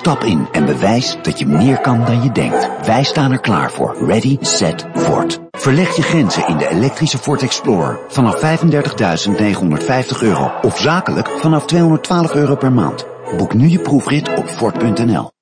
Stap in en bewijs dat je meer kan dan je denkt. Wij staan er klaar voor. Ready, set, Ford. Verleg je grenzen in de elektrische Ford Explorer vanaf €35.950 of zakelijk vanaf €212 per maand. Boek nu je proefrit op Ford.nl.